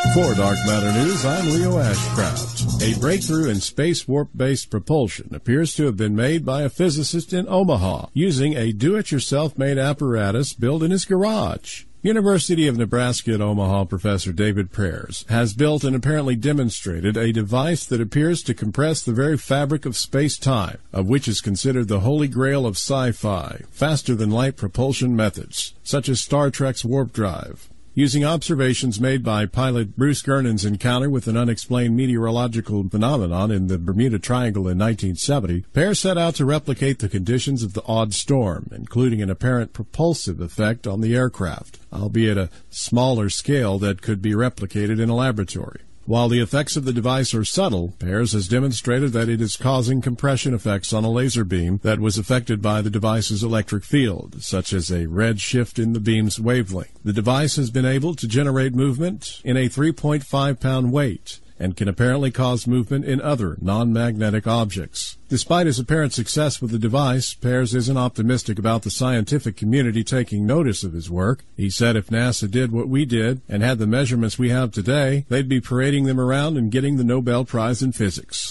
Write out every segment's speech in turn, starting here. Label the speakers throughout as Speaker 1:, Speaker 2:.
Speaker 1: For Dark Matter News, I'm Leo Ashcraft. A breakthrough in space warp-based propulsion appears to have been made by a physicist in Omaha using a do-it-yourself-made apparatus built in his garage. University of Nebraska at Omaha professor David Prayers has built and apparently demonstrated a device that appears to compress the very fabric of space-time, of which is considered the holy grail of sci-fi, faster-than-light propulsion methods, such as Star Trek's warp drive. Using observations made by pilot Bruce Gernon's encounter with an unexplained meteorological phenomenon in the Bermuda Triangle in 1970, Prayers set out to replicate the conditions of the odd storm, including an apparent propulsive effect on the aircraft, albeit a smaller scale that could be replicated in a laboratory. While the effects of the device are subtle, Prayers has demonstrated that it is causing compression effects on a laser beam that was affected by the device's electric field, such as a red shift in the beam's wavelength. The device has been able to generate movement in a 3.5-pound weight and can apparently cause movement in other non-magnetic objects. Despite his apparent success with the device, Prayers isn't optimistic about the scientific community taking notice of his work. He said if NASA did what we did and had the measurements we have today, they'd be parading them around and getting the Nobel Prize in Physics.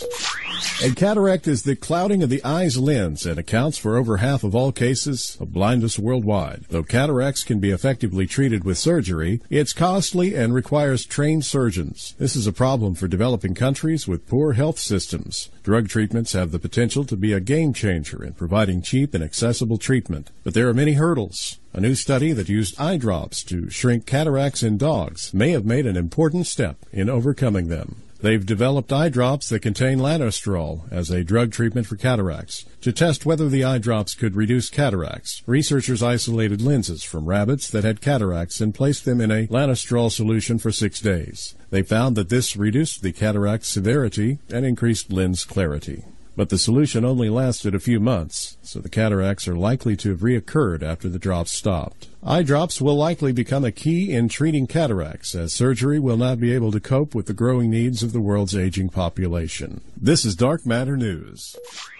Speaker 1: A cataract is the clouding of the eye's lens and accounts for over half of all cases of blindness worldwide. Though cataracts can be effectively treated with surgery, it's costly and requires trained surgeons. This is a problem for developing countries with poor health systems. Drug treatments have the potential to be a game changer in providing cheap and accessible treatment. But there are many hurdles. A new study that used eye drops to shrink cataracts in dogs may have made an important step in overcoming them. They've developed eye drops that contain lanostrol as a drug treatment for cataracts. To test whether the eye drops could reduce cataracts, researchers isolated lenses from rabbits that had cataracts and placed them in a lanostrol solution for 6 days. They found that this reduced the cataract severity and increased lens clarity. But the solution only lasted a few months, so the cataracts are likely to have reoccurred after the drops stopped. Eye drops will likely become a key in treating cataracts, as surgery will not be able to cope with the growing needs of the world's aging population. This is Dark Matter News.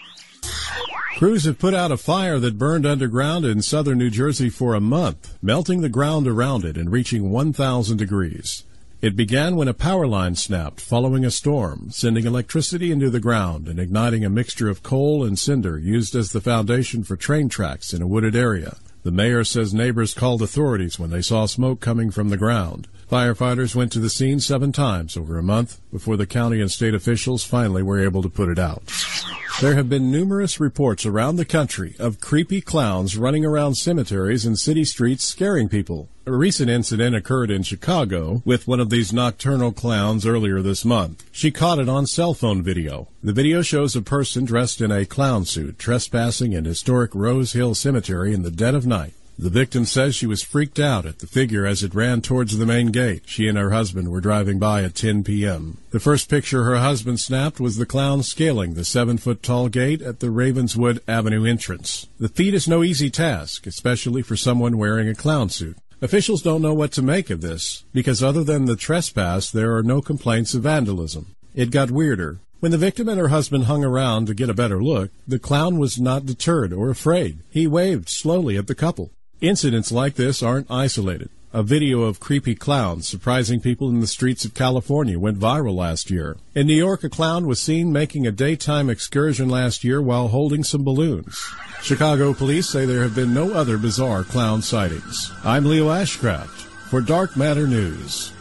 Speaker 1: Crews have put out a fire that burned underground in southern New Jersey for a month, melting the ground around it and reaching 1,000 degrees. It began when a power line snapped following a storm, sending electricity into the ground and igniting a mixture of coal and cinder used as the foundation for train tracks in a wooded area. The mayor says neighbors called authorities when they saw smoke coming from the ground. Firefighters went to the scene 7 times over a month before the county and state officials finally were able to put it out. There have been numerous reports around the country of creepy clowns running around cemeteries and city streets scaring people. A recent incident occurred in Chicago with one of these nocturnal clowns earlier this month. She caught it on cell phone video. The video shows a person dressed in a clown suit trespassing in historic Rose Hill Cemetery in the dead of night. The victim says she was freaked out at the figure as it ran towards the main gate. She and her husband were driving by at 10 p.m. The first picture her husband snapped was the clown scaling the 7-foot-tall gate at the Ravenswood Avenue entrance. The feat is no easy task, especially for someone wearing a clown suit. Officials don't know what to make of this, because other than the trespass, there are no complaints of vandalism. It got weirder. When the victim and her husband hung around to get a better look, the clown was not deterred or afraid. He waved slowly at the couple. Incidents like this aren't isolated. A video of creepy clowns surprising people in the streets of California went viral last year. In New York, a clown was seen making a daytime excursion last year while holding some balloons. Chicago police say there have been no other bizarre clown sightings. I'm Leo Ashcraft for Dark Matter News.